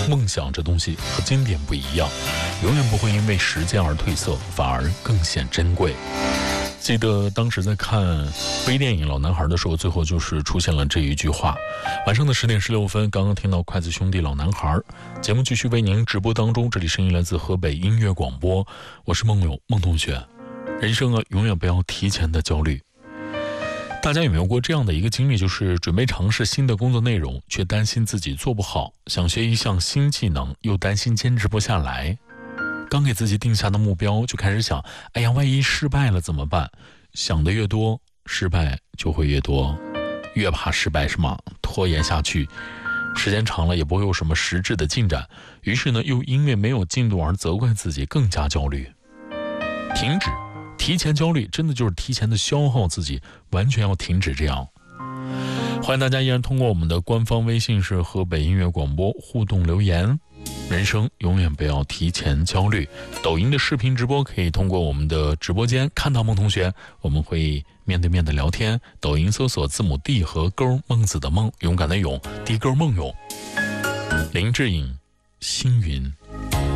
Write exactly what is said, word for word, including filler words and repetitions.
梦想这东西和经典不一样，永远不会因为时间而褪色，反而更显珍贵。记得当时在看微电影《老男孩》的时候，最后就是出现了这一句话。晚上的十点十六分，刚刚听到筷子兄弟《老男孩》节目继续为您直播当中，这里声音来自河北音乐广播，我是梦友梦同学。人生啊，永远不要提前的焦虑。大家有没有过这样的一个经历，就是准备尝试新的工作内容，却担心自己做不好，想学一项新技能，又担心坚持不下来。刚给自己定下的目标，就开始想，哎呀，万一失败了怎么办？想得越多，失败就会越多。越怕失败是吗？拖延下去，时间长了也不会有什么实质的进展。于是呢，又因为没有进度而责怪自己，更加焦虑。停止。提前焦虑真的就是提前的消耗自己，完全要停止这样。欢迎大家依然通过我们的官方微信是河北音乐广播互动留言。人生永远不要提前焦虑。抖音的视频直播可以通过我们的直播间看到孟同学，我们会面对面的聊天。抖音搜索字母 D 和勾，孟子的孟，勇敢的勇，D 勾孟勇。林志颖，星云。